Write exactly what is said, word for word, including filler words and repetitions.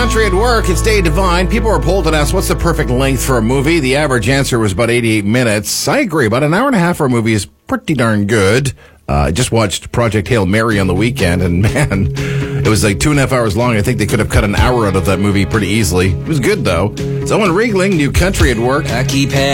Country at Work. It's Dave Devine. People were polled and asked, what's the perfect length for a movie? The average answer was about eighty-eight minutes. I agree. About an hour and a half for a movie is pretty darn good. Uh, I just watched Project Hail Mary on the weekend, and man, it was like two and a half hours long. I think they could have cut an hour out of that movie pretty easily. It was good, though. It's Owen Riegling, New Country at Work. I keep having